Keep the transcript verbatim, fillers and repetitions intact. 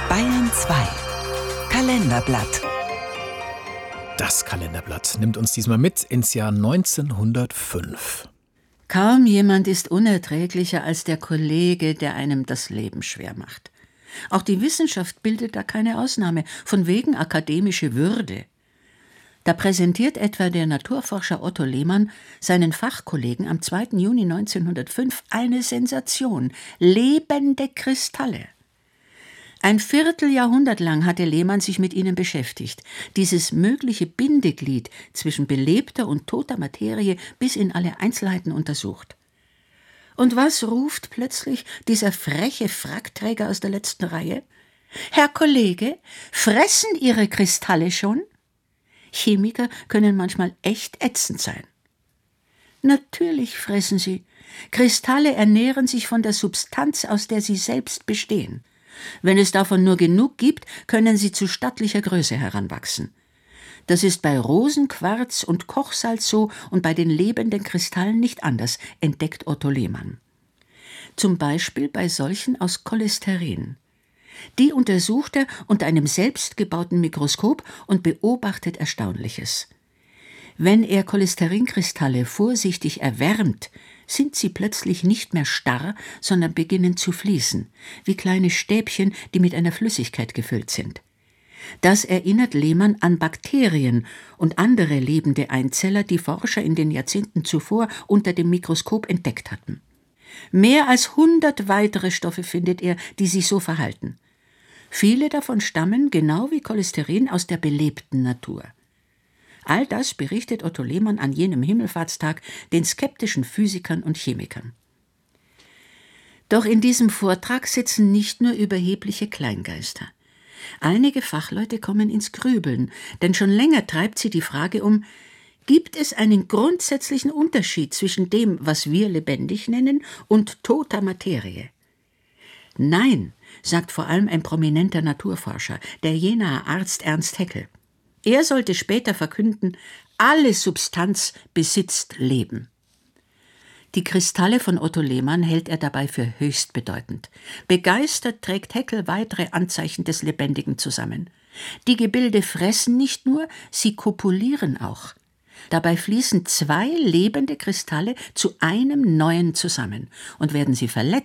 Bayern zwei. Kalenderblatt. Das Kalenderblatt nimmt uns diesmal mit ins Jahr neunzehnhundertfünf. Kaum jemand ist unerträglicher als der Kollege, der einem das Leben schwer macht. Auch die Wissenschaft bildet da keine Ausnahme, von wegen akademische Würde. Da präsentiert etwa der Naturforscher Otto Lehmann seinen Fachkollegen am zweiten Juni neunzehnhundertfünf eine Sensation: lebende Kristalle. Ein Vierteljahrhundert lang hatte Lehmann sich mit ihnen beschäftigt, dieses mögliche Bindeglied zwischen belebter und toter Materie bis in alle Einzelheiten untersucht. Und was ruft plötzlich dieser freche Frackträger aus der letzten Reihe? »Herr Kollege, fressen Ihre Kristalle schon?« Chemiker können manchmal echt ätzend sein. Natürlich fressen sie. Kristalle ernähren sich von der Substanz, aus der sie selbst bestehen. Wenn es davon nur genug gibt, können sie zu stattlicher Größe heranwachsen. Das ist bei Rosenquarz und Kochsalz so und bei den lebenden Kristallen nicht anders, entdeckt Otto Lehmann. Zum Beispiel bei solchen aus Cholesterin. Die untersucht er unter einem selbstgebauten Mikroskop und beobachtet Erstaunliches. Wenn er Cholesterinkristalle vorsichtig erwärmt, sind sie plötzlich nicht mehr starr, sondern beginnen zu fließen, wie kleine Stäbchen, die mit einer Flüssigkeit gefüllt sind. Das erinnert Lehmann an Bakterien und andere lebende Einzeller, die Forscher in den Jahrzehnten zuvor unter dem Mikroskop entdeckt hatten. Mehr als hundert weitere Stoffe findet er, die sich so verhalten. Viele davon stammen, genau wie Cholesterin, aus der belebten Natur. All das berichtet Otto Lehmann an jenem Himmelfahrtstag den skeptischen Physikern und Chemikern. Doch in diesem Vortrag sitzen nicht nur überhebliche Kleingeister. Einige Fachleute kommen ins Grübeln, denn schon länger treibt sie die Frage um: Gibt es einen grundsätzlichen Unterschied zwischen dem, was wir lebendig nennen, und toter Materie? Nein, sagt vor allem ein prominenter Naturforscher, der Jenaer Arzt Ernst Haeckel. Er sollte später verkünden: Alle Substanz besitzt Leben. Die Kristalle von Otto Lehmann hält er dabei für höchst bedeutend. Begeistert trägt Haeckel weitere Anzeichen des Lebendigen zusammen. Die Gebilde fressen nicht nur, sie kopulieren auch. Dabei fließen zwei lebende Kristalle zu einem neuen zusammen. Und werden sie verletzt,